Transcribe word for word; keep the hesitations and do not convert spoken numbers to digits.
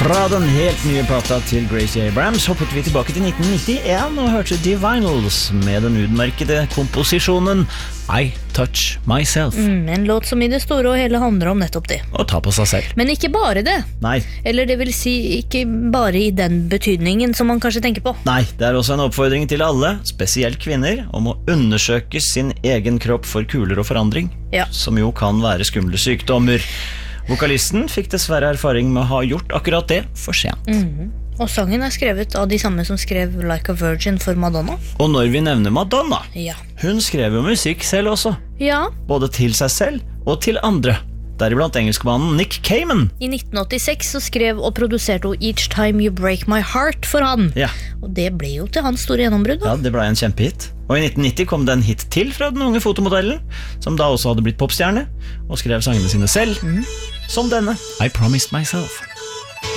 Fra den helt nye plata til Gracie Abrams hoppet vi tilbake til nitten nittien og hørte Divinyls med den utmerkede komposisjonen I Touch Myself. Mm, en låt som i det store og hele handler om nettopp det. Å ta på seg selv. Men ikke bare det. Nei. Eller det vil si ikke bare i den betydningen som man kanskje tenker på. Nei, det er også en oppfordring til alle, spesielt kvinner, om å undersøke sin egen kropp for kuler og forandring, Ja. som jo kan være skumle sykdommer. Vokalisten fikk dessverre erfaring med å ha gjort akkurat det for sent. Mhm. Og sangen er skrevet av de samme som skrev Like a Virgin for Madonna. Og når vi nevner Madonna, Ja. hun skrev jo musikk selv også, Ja, både til seg selv og til andre. Deriblant engelskmannen Nick Cayman. i nitten åttiseks så skrev og produserte hun Each Time You Break My Heart for han. Ja, Og det ble jo til hans store gjennombrudd da. ja det ble en kjempehit. Og i nitten nitti kom det en hit til fra den unge fotomodellen, som da også hadde blitt popstjerne, og skrev sangene sine selv, som denne, I Promised Myself.